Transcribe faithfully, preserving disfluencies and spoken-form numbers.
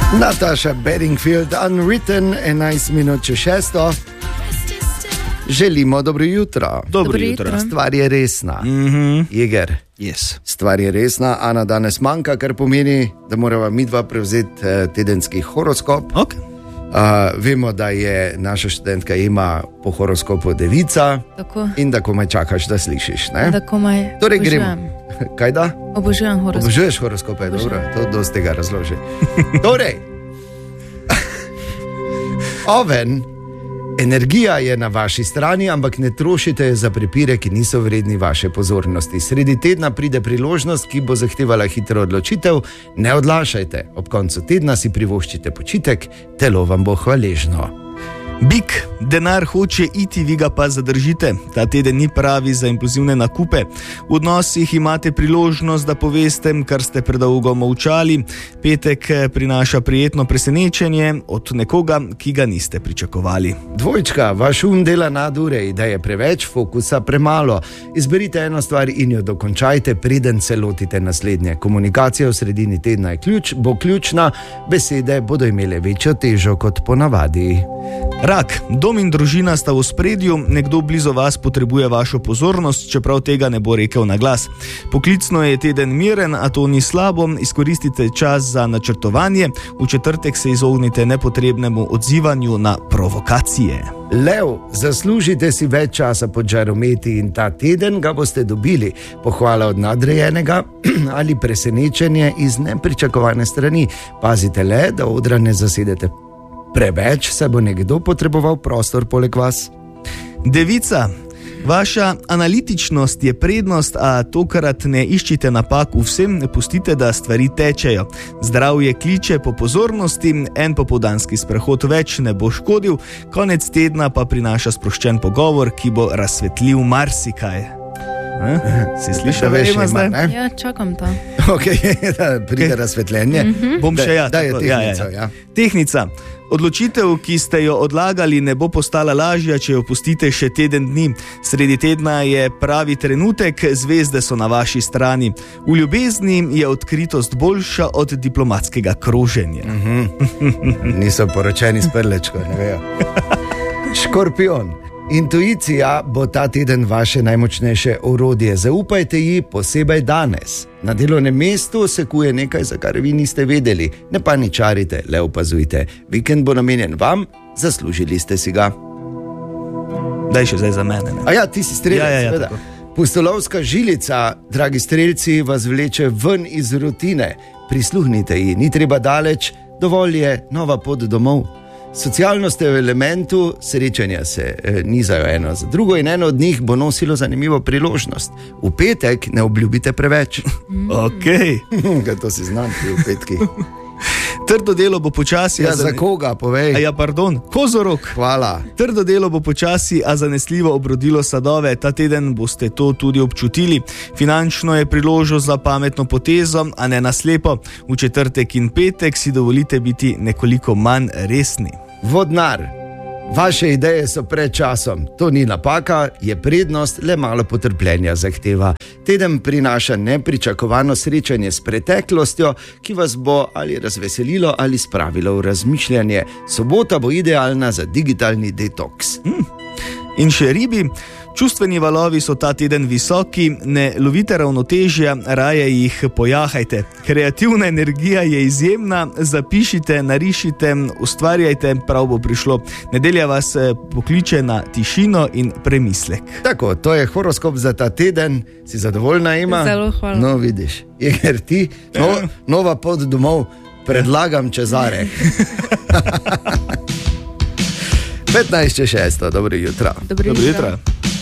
Nataša Bedingfield, Unwritten, enajst minut čez šesto. Želimo dobro jutro. Dobro jutro. Stvar je resna. Mm-hmm. Jeger. Yes. Stvar je resna, Ana danes manjka, kar pomeni, da morava midva prevzeti tedenski horoskop. Okay. Uh, vemo, da je naša študentka ima po horoskopu devica. Tako. In da komaj čakaš, da slišiš. Ne? Da komaj torej obožujem. Gremo. Kaj da? Obožujem horoskop. Obožuješ horoskope, dobro, to dosti tega razloži. Torej, Oven, energija je na vaši strani, ampak ne trošite je za prepire, ki niso vredni vaše pozornosti. Sredi tedna pride priložnost, ki bo zahtevala hitro odločitev. Ne odlašajte, ob koncu tedna si privoščite počitek, telo vam bo hvaležno. Bik, denar hoče iti, vi ga pa zadržite. Ta teden ni pravi za impulzivne nakupe. V odnosih imate priložnost, da poveste, kar ste predolgo molčali. Petek prinaša prijetno presenečenje od nekoga, ki ga niste pričakovali. Dvojčka, vaš um dela nadure, da je preveč, fokusa premalo. Izberite eno stvar in jo dokončajte, preden se lotite naslednje. Komunikacija v sredini tedna je ključ, bo ključna, besede bodo imele večjo težo kot ponavadi. Rak, dom in družina sta v spredju, nekdo blizu vas potrebuje vašo pozornost, čeprav tega ne bo rekel na glas. Poklicno je teden miren, a to ni slabo, izkoristite čas za načrtovanje, v četrtek se izognite nepotrebnemu odzivanju na provokacije. Lev, zaslužite si več časa pod žarometi in ta teden ga boste dobili. Pohvala od nadrejenega ali presenečenje iz nepričakovane strani. Pazite le, da odra ne zasedete preveč, se bo nekdo potreboval prostor poleg vas. Devica, vaša analitičnost je prednost, a tokrat ne iščite napak v vsem, ne pustite, da stvari tečejo. Zdravje kliče po pozornosti, en popoldanski sprehod več ne bo škodil, konec tedna pa prinaša sproščen pogovor, ki bo razsvetljiv marsikaj. Si slišal, veš, ima zdaj? Ne? Ja, čakam to. Ok, da pride okay. razsvetljenje. Mm-hmm. Bom še ja. Da je tehnica, ja, ja. ja. Tehnica. Odločitev, ki ste jo odlagali, ne bo postala lažja, če jo pustite še teden dni. Sredi tedna je pravi trenutek, zvezde so na vaši strani. V ljubezni je odkritost boljša od diplomatskega kroženja. Mm-hmm. Niso poročeni s prlečko, ne vejo. Škorpion. Intuicija bo ta teden vaše najmočnejše orodje. Zaupajte ji, posebej danes. Na delovnem mestu sekuje nekaj, za kar vi niste vedeli. Ne paničarite, le opazujte. Vikend bo namenjen vam, zaslužili ste si ga. Daj še zdaj za mene. Ne? A ja, ti si strelec, ja, ja, ja, seveda. Pustolovska žilica, dragi strelci, vas vleče ven iz rutine. Prisluhnite ji, ni treba daleč, dovolj je nova pot domov. Socialno ste v elementu, srečanja se eh, nizajo eno za drugo in eno od njih bo nosilo zanimivo priložnost. V petek ne obljubite preveč. Ok. To si znam ti v petki. Trdo delo bo počasi... Ja, za koga, povej. A ja, pardon, kozorog. Hvala. Trdo delo bo počasi, a zanesljivo obrodilo sadove. Ta teden boste to tudi občutili. Finančno je priložnost za pametno potezo, a ne naslepo. V četrtek in petek si dovolite biti nekoliko manj resni. Vodnar. Vaše ideje so pred časom. To ni napaka, je prednost, le malo potrpljenja zahteva. Teden prinaša nepričakovano srečanje s preteklostjo, ki vas bo ali razveselilo ali spravilo v razmišljanje. Sobota bo idealna za digitalni detoks. Hmm. In še ribi. Čustveni valovi so ta teden visoki, ne lovite ravnotežja, raje jih pojahajte. Kreativna energija je izjemna, zapišite, narišite, ustvarjajte, prav bo prišlo. Nedelja vas pokliče na tišino in premislek. Tako, to je horoskop za ta teden. Si zadovoljna, Ima? Zelo hvala. No, vidiš, Jeger, ti, no, nova pot domov, predlagam čezare. petnajst čez šesto, dobro jutro. Dobro jutro. Dobro jutro.